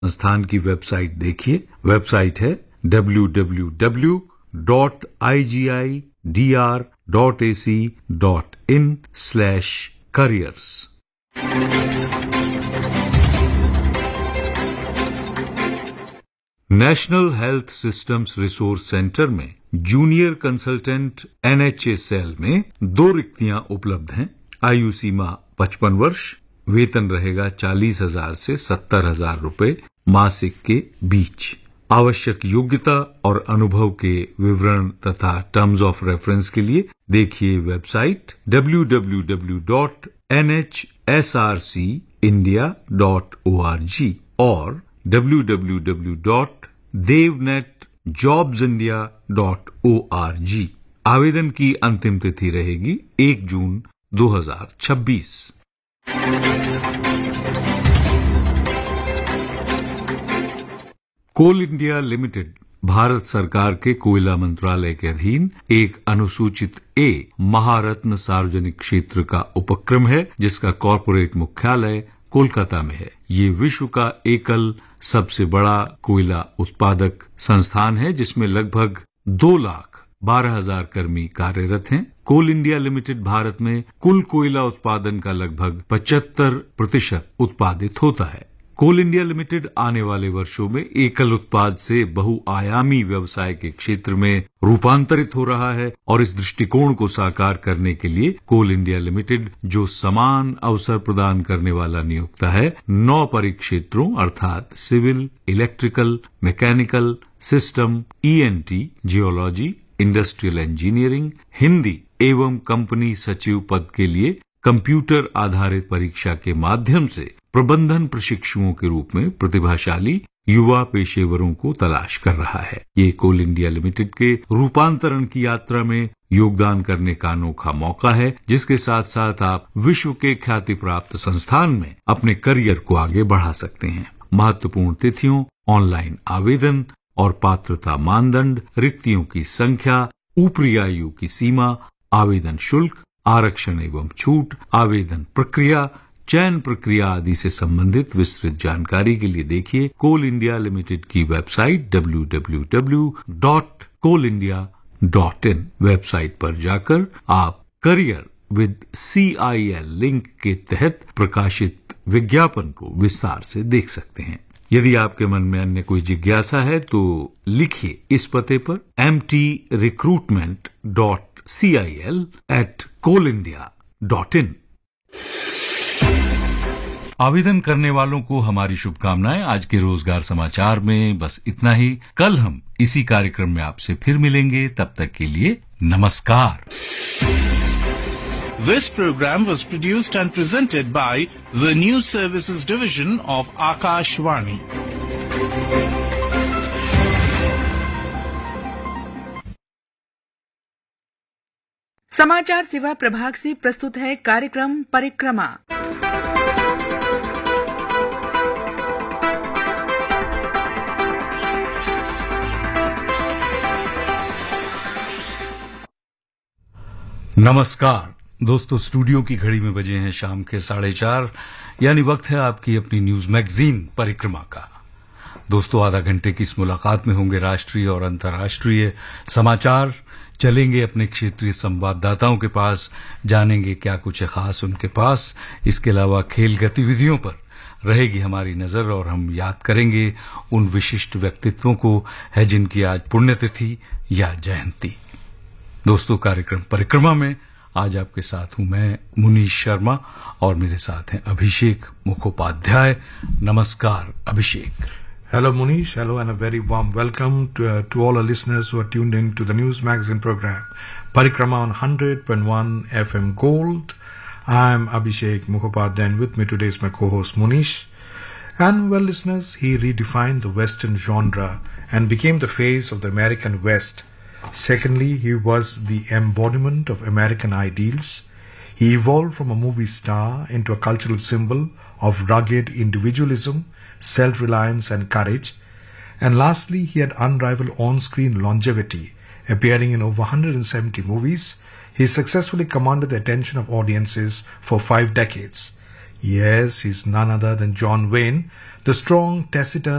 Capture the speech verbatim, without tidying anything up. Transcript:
संस्थान की वेबसाइट देखिए। वेबसाइट है W W W dot I ji I D R dot A C dot in slash careers. National health systems resource centre में junior consultant N H A cell में दो रिक्तियां उपलब्ध हैं। आयु सीमा पचपन वर्ष, वेतन रहेगा चालीस हजार से सत्तर हजार रूपये मासिक के बीच। आवश्यक योग्यता और अनुभव के विवरण तथा टर्म्स ऑफ रेफरेंस के लिए देखिए website W W W dot N H S R C India dot O R G और W W W dot देवनेट jobs India dot O R G. आवेदन की अंतिम तिथि रहेगी एक जून दो हजार छब्बीस। कोल इंडिया लिमिटेड भारत सरकार के कोयला मंत्रालय के अधीन एक अनुसूचित ए महारत्न सार्वजनिक क्षेत्र का उपक्रम है, जिसका कॉरपोरेट मुख्यालय कोलकाता में है। ये विश्व का एकल सबसे बड़ा कोयला उत्पादक संस्थान है, जिसमें लगभग दो लाख बारह हजार कर्मी कार्यरत हैं। कोल इंडिया लिमिटेड भारत में कुल कोयला उत्पादन का लगभग पचहत्तर प्रतिशत उत्पादित होता है। कोल इंडिया लिमिटेड आने वाले वर्षों में एकल उत्पाद से बहुआयामी व्यवसाय के क्षेत्र में रूपांतरित हो रहा है और इस दृष्टिकोण को साकार करने के लिए कोल इंडिया लिमिटेड जो समान अवसर प्रदान करने वाला नियोक्ता है, नौ परिक्षेत्रों अर्थात civil, electrical, mechanical, system, E N T, geology, industrial engineering, Hindi एवं कंपनी सचिव पद के लिए कंप्यूटर आधारित परीक्षा के माध्यम से प्रबंधन प्रशिक्षुओं के रूप में प्रतिभाशाली युवा पेशेवरों को तलाश कर रहा है। ये कोल इंडिया लिमिटेड के रूपांतरण की यात्रा में योगदान करने का अनोखा मौका है, जिसके साथ साथ आप विश्व के ख्याति प्राप्त संस्थान में अपने करियर को आगे बढ़ा सकते हैं। महत्वपूर्ण तिथियों, ऑनलाइन आवेदन और पात्रता मानदंड, रिक्तियों की संख्या, ऊपरी आयु की सीमा, आवेदन शुल्क, आरक्षण एवं छूट, आवेदन प्रक्रिया, चयन प्रक्रिया आदि से संबंधित विस्तृत जानकारी के लिए देखिए कोल इंडिया लिमिटेड की website W W W dot coal India dot in. Website पर जाकर आप career with C I L link के तहत प्रकाशित विज्ञापन को विस्तार से देख सकते हैं। यदि आपके मन में अन्य कोई जिज्ञासा है तो लिखिए इस पते पर M T recruitment dot C I L eight coal India dot in. आवेदन करने वालों को हमारी शुभकामनाएं। आज के रोजगार समाचार में बस इतना ही। कल हम इसी कार्यक्रम में आपसे फिर मिलेंगे, तब तक के लिए नमस्कार। This program was produced and presented by the News Services Division of Akashvani. समाचार सेवा प्रभाग से प्रस्तुत है कार्यक्रम परिक्रमा। नमस्कार दोस्तों, स्टूडियो की घड़ी में बजे हैं शाम के साढ़े चार, यानी वक्त है आपकी अपनी न्यूज मैगजीन परिक्रमा का। दोस्तों, आधा घंटे की इस मुलाकात में होंगे राष्ट्रीय और अंतर्राष्ट्रीय समाचार, चलेंगे अपने क्षेत्रीय संवाददाताओं के पास, जानेंगे क्या कुछ है खास उनके पास। इसके अलावा खेल गतिविधियों पर रहेगी हमारी नजर और हम याद करेंगे उन विशिष्ट व्यक्तित्वों को है जिनकी आज पुण्यतिथि या जयंती। दोस्तों, कार्यक्रम परिक्रमा में आज आपके साथ हूं मैं मुनीश शर्मा और मेरे साथ हैं अभिषेक मुखोपाध्याय। नमस्कार अभिषेक। Hello Munish, hello and a very warm welcome to, uh, to all our listeners who are tuned in to the news magazine program Parikrama on one hundred point one F M Gold. I'm Abhishek Mukhopadhyay and with me today is my co-host Munish. And well listeners, he redefined the Western genre and became the face of the American West. Secondly, he was the embodiment of American ideals. He evolved from a movie star into a cultural symbol of rugged individualism, self-reliance and courage. And lastly, he had unrivaled on-screen longevity, appearing in over one hundred seventy movies. He successfully commanded the attention of audiences for five decades. Yes, he's none other than John Wayne, the strong, taciturn